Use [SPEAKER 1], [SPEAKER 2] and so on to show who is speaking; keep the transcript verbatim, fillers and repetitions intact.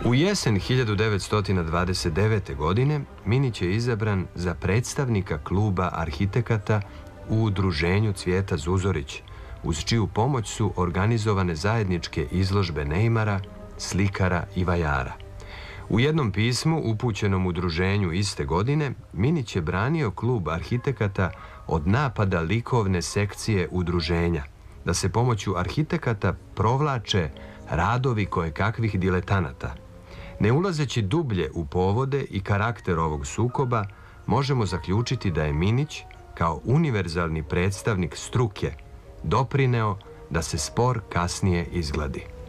[SPEAKER 1] U jesen hiljadu devetsto dvadeset devete. godine Minić je izabran za predstavnika kluba arhitekata u udruženju Cvijeta Zuzorić, uz čiju pomoć su organizovane zajedničke izložbe neimara, slikara i vajara. U jednom pismu upućenom udruženju iste godine Minić je branio klub arhitekata od napada likovne sekcije udruženja, da se pomoću arhitekata provlače radovi kojekakvih diletanata. Ne ulazeći dublje u povode i karakter ovog sukoba, možemo zaključiti da je Minić, kao univerzalni predstavnik struke, doprineo da se spor kasnije izgladi.